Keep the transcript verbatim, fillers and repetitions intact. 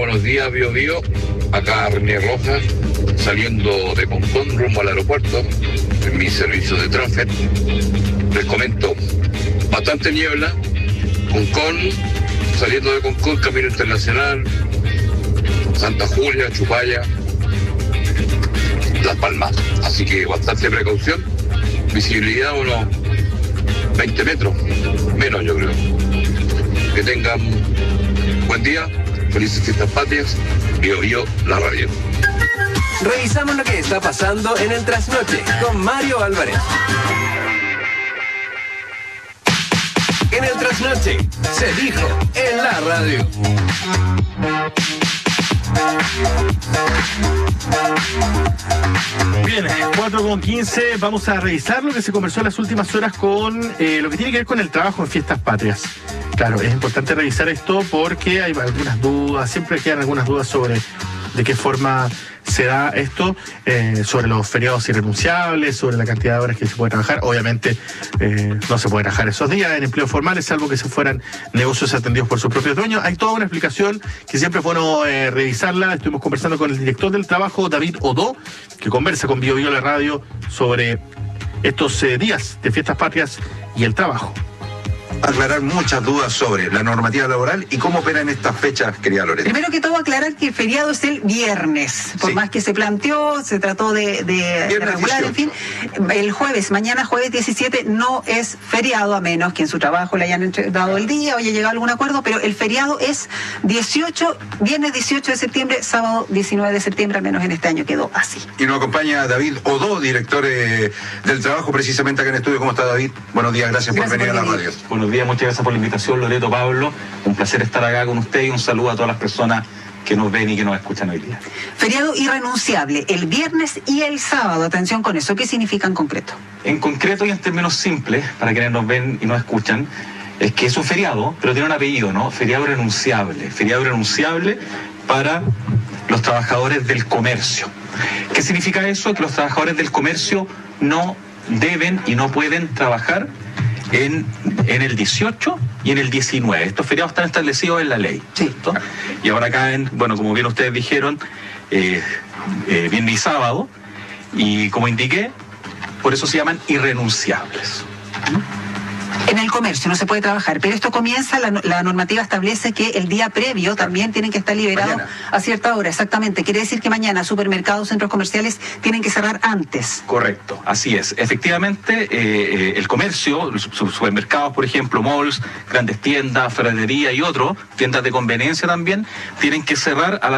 buenos días, Bío Bío. Acá René Rojas, saliendo de Concón rumbo al aeropuerto, en mi servicio de transfer. Les comento, bastante niebla, Concón, saliendo de Concón, Camino Internacional, Santa Julia, Chupaya, Las Palmas. Así que bastante precaución, visibilidad unos veinte metros, menos yo creo. Que tengan buen día, felices fiestas patrias, Bío Bío, la radio. Revisamos lo que está pasando en el Trasnoche con Mario Álvarez. En el Trasnoche se dijo en la radio. Bien, cuatro con quince, vamos a revisar lo que se conversó en las últimas horas con eh, lo que tiene que ver con el trabajo en fiestas patrias. Claro, es importante revisar esto porque hay algunas dudas, siempre quedan algunas dudas sobre de qué forma se da esto, eh, sobre los feriados irrenunciables, sobre la cantidad de horas que se puede trabajar. Obviamente eh, no se puede trabajar esos días en empleos formales, salvo que se fueran negocios atendidos por sus propios dueños. Hay toda una explicación que siempre es bueno eh, revisarla. Estuvimos conversando con el director del trabajo, David Odó, que conversa con Bío Bío la radio sobre estos eh, días de fiestas patrias y el trabajo. Aclarar muchas dudas sobre la normativa laboral y cómo operan estas fechas, querida Lorena. Primero que todo, aclarar que el feriado es el viernes. Por Sí. más que se planteó, se trató de, de, de regular, en fin. El jueves, mañana jueves diecisiete, no es feriado, a menos que en su trabajo le hayan entre- dado el día o haya llegado a algún acuerdo, pero el feriado es dieciocho, viernes dieciocho de septiembre, sábado diecinueve de septiembre, al menos en este año quedó así. Y nos acompaña David Odó, director eh, del trabajo, precisamente acá en estudio. ¿Cómo está, David? Buenos días, gracias, Gracias por venir por a la venir. radio. Buenos días, muchas gracias por la invitación, Loreto, Pablo. Un placer estar acá con usted y un saludo a todas las personas que nos ven y que nos escuchan hoy día. Feriado irrenunciable, el viernes y el sábado. Atención con eso. ¿Qué significa en concreto? En concreto y en términos simples, para quienes nos ven y nos escuchan, es que es un feriado, pero tiene un apellido, ¿no? Feriado irrenunciable. Feriado irrenunciable para los trabajadores del comercio. ¿Qué significa eso? Que los trabajadores del comercio no deben y no pueden trabajar en, en el dieciocho y en el diecinueve. Estos feriados están establecidos en la ley. Sí. ¿Cierto? Y ahora caen, bueno, como bien ustedes dijeron, eh, eh, viernes y sábado, y como indiqué, por eso se llaman irrenunciables. En el comercio no se puede trabajar, pero esto comienza, la, la normativa establece que el día previo también tienen que estar liberados Mañana. a cierta hora, exactamente. Quiere decir que mañana supermercados, centros comerciales tienen que cerrar antes. Correcto, así es. Efectivamente, eh, eh, el comercio, los su- supermercados, por ejemplo, malls, grandes tiendas, ferretería y otros, tiendas de conveniencia también, tienen que cerrar a la